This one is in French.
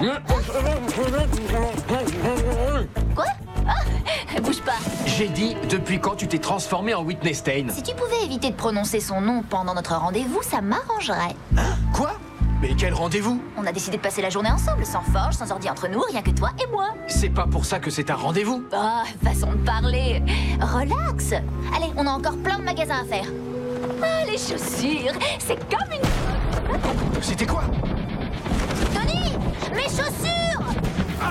Quoi? Ah, bouge pas. J'ai dit, depuis quand tu t'es transformé en Whitney Stein? Si tu pouvais éviter de prononcer son nom pendant notre rendez-vous, ça m'arrangerait. Hein? Quoi? Mais quel rendez-vous? On a décidé de passer la journée ensemble, sans forge, sans ordi entre nous, rien que toi et moi. C'est pas pour ça que c'est un rendez-vous. Oh, façon de parler. Relax. Allez, on a encore plein de magasins à faire. Ah, les chaussures, c'est comme une... C'était quoi? Tony, mes chaussures!